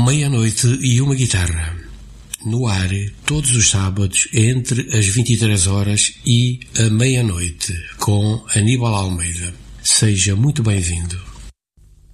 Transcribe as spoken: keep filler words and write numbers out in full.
Meia-noite e uma guitarra. No ar, todos os sábados, entre as vinte e três horas e a meia-noite, com Aníbal Almeida. Seja muito bem-vindo.